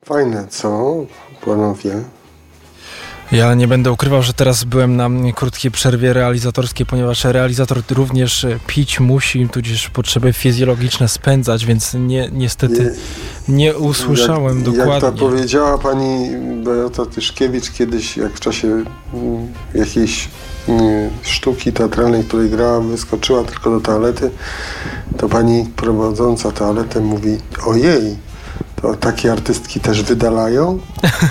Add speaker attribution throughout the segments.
Speaker 1: Fajne, co, panowie?
Speaker 2: Ja nie będę ukrywał, że teraz byłem na krótkiej przerwie realizatorskiej, ponieważ realizator również pić musi, tudzież potrzeby fizjologiczne spędzać, więc niestety nie usłyszałem dokładnie.
Speaker 1: Jak to powiedziała pani Beata Tyszkiewicz kiedyś, jak w czasie jakiejś sztuki teatralnej, której grała, wyskoczyła tylko do toalety, to pani prowadząca toaletę mówi: ojej, to takie artystki też wydalają?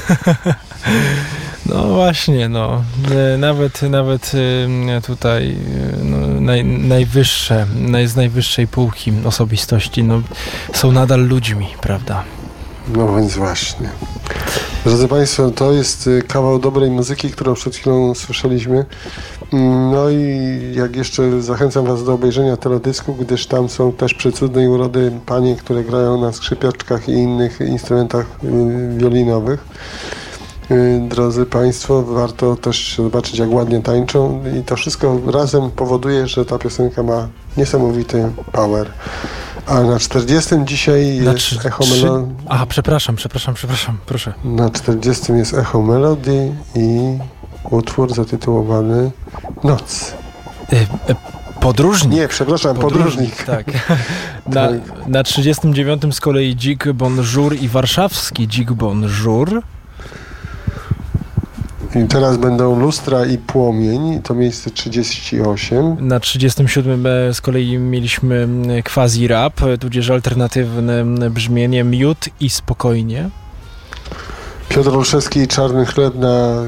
Speaker 2: No właśnie, no. Nawet tutaj najwyższe, z najwyższej półki osobistości są nadal ludźmi, prawda?
Speaker 1: No więc właśnie. Drodzy Państwo, to jest kawał dobrej muzyki, którą przed chwilą słyszeliśmy. No i jak jeszcze zachęcam Was do obejrzenia teledysku, gdyż tam są też przecudnej urody panie, które grają na skrzypiaczkach i innych instrumentach wiolinowych. Drodzy Państwo, warto też zobaczyć, jak ładnie tańczą, i to wszystko razem powoduje, że ta piosenka ma niesamowity power. A na 40 dzisiaj jest Echo Melody.
Speaker 2: Aha, przepraszam, proszę.
Speaker 1: Na 40 jest Echo Melody i utwór zatytułowany Noc.
Speaker 2: Podróżnik.
Speaker 1: Nie, przepraszam, Podróżnik.
Speaker 2: Tak. Na 39 z kolei Dzik Bonjour i warszawski Dzik Bonjour.
Speaker 1: I teraz będą Lustra i Płomień, to miejsce 38.
Speaker 2: Na 37 z kolei mieliśmy quasi rap, tudzież alternatywne brzmienie Miód i Spokojnie.
Speaker 1: Piotr Olszewski i Czarny Chleb na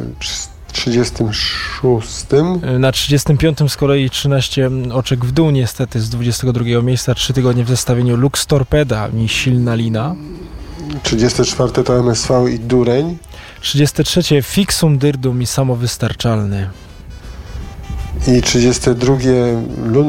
Speaker 1: 36.
Speaker 2: Na 35 z kolei 13 oczek w dół, niestety z 22 miejsca, 3 tygodnie w zestawieniu Lux Torpeda i Silna Lina.
Speaker 1: 34 to MSV i Dureń.
Speaker 2: 33 Fixum Dyrdum i Samowystarczalny.
Speaker 1: I 32